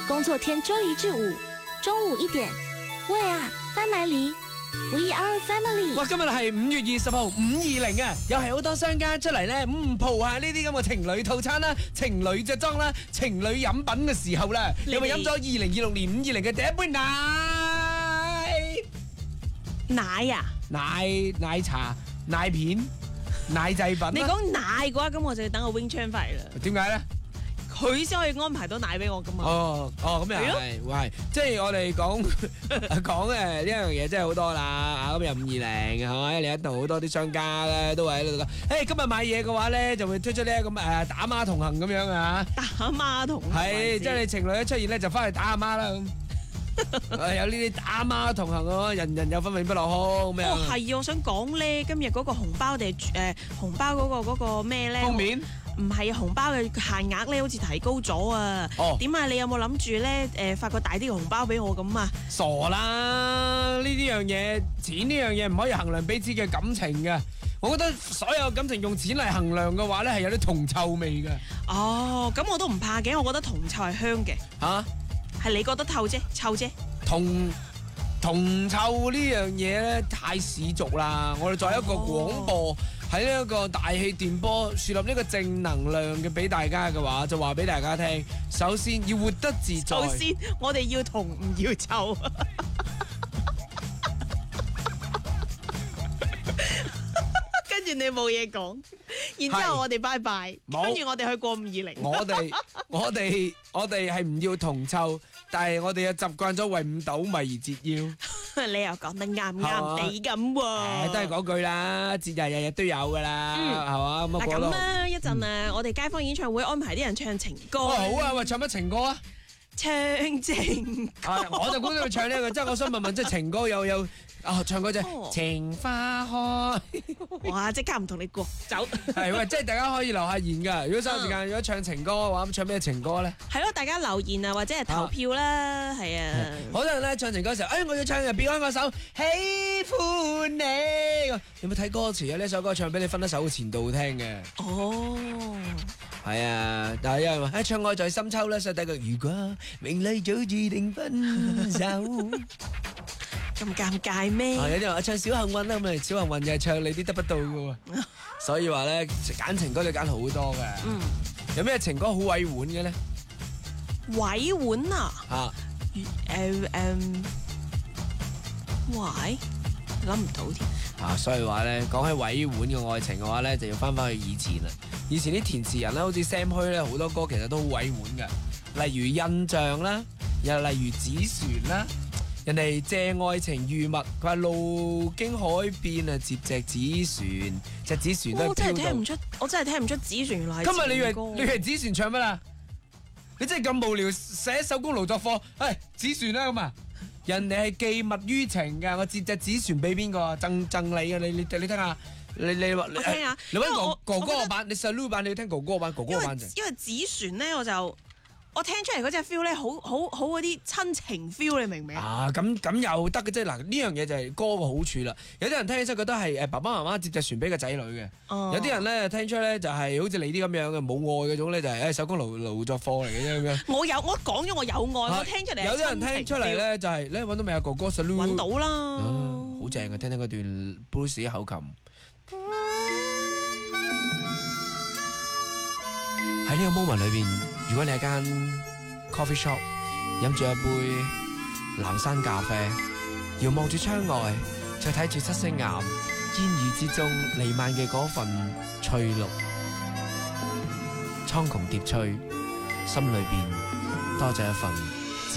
工作天周一至五中午1點。喂啊，翻嚟你 We are family。 哇！今日係5月20號520啊，又係好多商家出嚟咧，蒲下呢啲咁嘅情侶套餐啦、情侶着裝啦、情侶飲品嘅時候啦，有冇飲咗2026年520嘅第一杯奶啊？ 奶茶、奶片、奶製品？ 你講奶嘅話，咁我就要等阿 Wing Chan 翻嚟啦。 點解咧？ 佢先可以安排到奶俾我噶嘛？ 咁又係，喂，即係我哋講呢樣嘢真係好多啦，咁又520係咪？你一度好多啲商家咧都會喺度講，今日買嘢嘅話咧就會推出呢咁打孖同行咁樣啊， 打孖同行係，即係你情侶一出現咧就翻去打阿媽啦咁。有呢啲打孖同行咯，人人有份永不落空咁樣。 係啊，我想講咧，今日嗰個紅包定係紅包嗰個咩咧？ 封面。 唔係紅包嘅限額咧，好似提高咗啊！點啊？你有冇諗住咧？發個大啲嘅紅包俾我咁啊？ 傻啦！呢啲樣嘢，錢呢樣嘢唔可以衡量彼此嘅感情嘅。我覺得所有感情用錢嚟衡量嘅話咧，係有啲銅臭味嘅。 哦，咁我都唔怕嘅，我覺得銅臭係香嘅。 嚇？ 係你覺得臭啫，臭啫。 銅臭呢樣嘢咧太市俗啦！我哋作為一個廣播。喺呢一個大氣電波樹立呢個正能量嘅俾大家嘅話，就話俾大家聽，首先要活得自在。 首先，我哋要銅唔要臭。跟住你冇嘢講，然之後我哋拜拜，跟住我哋去過520。 我哋係唔要銅臭，但係我哋又習慣咗為5斗米而折腰。 你又講得啱地咁喎， 都係嗰句啦，節日日都有噶啦，係嘛？ 咁啊，一陣啊，我哋街坊演唱會安排啲人唱情歌。 好啊，喂，唱乜情歌啊？ 唱情歌， 我就估到佢唱呢個，即係我想問，即係情歌有唱嗰隻情花開。 哇！即刻唔同你過走。 係喂，即係大家可以留下言㗎。如果稍後時間如果唱情歌嘅話，咁唱咩情歌咧？ 係咯，大家留言啊，或者係投票啦，係啊。 好多人咧唱情歌嘅時候，我要唱嘅別安嗰首喜歡你。有冇睇歌詞啊？呢首歌唱俾你分一首前度聽嘅。 哦。 係啊，但係有人話唱愛在深秋啦，所以第個如果明麗早注定分手。 咁尷尬咩？ 有啲人話唱小幸運啦，咁啊小幸運就係唱你啲得不到嘅喎，所以話咧揀情歌就揀好多嘅。有咩情歌好委婉嘅咧？ 委婉啊？喂，諗唔到添。 所以話咧講起委婉嘅愛情嘅話咧，就要翻去以前啦。以前啲填詞人咧，好似 Sam Hui 咧，好多歌其實都好委婉嘅，例如印象啦，又例如紙船啦。人哋借愛情遇蜜，佢話路經海邊啊，接隻紙船，隻紙船都飄到。我真係聽唔出紙船原來係。 今日你以為紙船唱乜啊？你真係咁無聊，寫手工勞作課，紙船啦咁啊！人哋係寄物於情㗎，我接隻紙船俾邊個？贈你啊！你聽下，你話我聽下， 你揾哥哥個版，你細佬版，你要聽哥哥個版，哥哥個版就。 因為紙船咧，我聽出嚟嗰隻 feel 咧，好嗰啲親情 feel，你明唔明啊？ 咁又得嘅啫，嗱呢樣嘢就係歌嘅好處啦。有啲人聽起身覺得係爸爸媽媽接隻船俾個仔女嘅，有啲人咧聽出咧就係好似你啲咁樣嘅冇愛嗰種咧，就係手工勞作課嚟嘅啫咁樣。我講咗我有愛，我聽出嚟。有啲人聽出嚟咧就係咧揾到未啊？哥哥實揾到啦， 好正嘅，聽嗰段 blues 口琴。喺呢個 moment 裏邊，如果你係間 coffee shop 飲住一杯藍山咖啡，遙望住窗外，再睇住七星岩煙雨之中彌漫嘅嗰份翠綠，蒼穹疊翠，心裏邊多咗一份